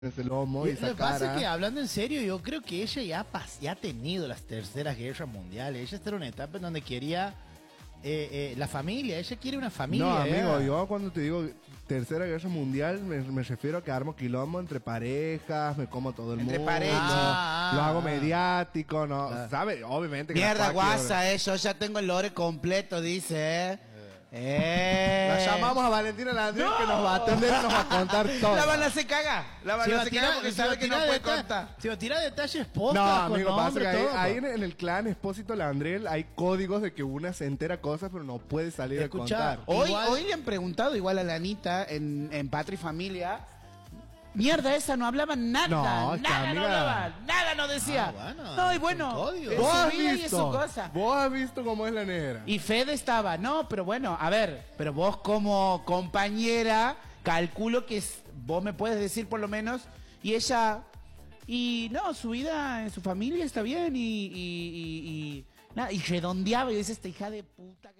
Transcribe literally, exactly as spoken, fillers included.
ese lomo y, y esa Lo que cara. pasa es que, hablando en serio, yo creo que ella ya, pas, ya ha tenido las terceras guerras mundiales. Ella está en una etapa en donde quería eh, eh, la familia. Ella quiere una familia. No, amigo, ya. yo cuando te digo tercera guerra mundial me, me refiero a que armo quilombo entre parejas, me como todo el Entre mundo. parejas. Ah, lo hago ah. mediático, ¿no? Claro. ¿Sabe? Obviamente que Mierda, la guasa, eh. Yo ya tengo el lore completo, dice, eh. Eh. La llamamos a Valentina Landry que nos va a atender y nos va a contar todo. La van a hacer cagar. La van Se a va a hacer tirar, cagar porque se va a sabe que no tirar puede deta- contar. Se va a tirar detalles postas No, con amigo, pasa nombre, que ahí, todo, ahí po. en, en el clan Espósito Landriel hay códigos de que una se entera cosas pero no puede salir Escuchá, a contar. Hoy, Igual- hoy le han preguntado igual a la Anita en, en Patria y Familia. Mierda, esa no hablaba nada. No, es que, nada no amiga- hablaba. Nada no decía. Ah, bueno, no, y es un bueno. código. en ¿Vos su has vida y en su visto? cosa. ¿Vos has visto cómo es la negra? Y Fede estaba, no, pero bueno, a ver, pero vos como compañera, calculo que es- vos me puedes decir por lo menos, y ella, y no, su vida en su familia está bien, y, y, y, y, nada, y redondeaba, y dice esta hija de puta.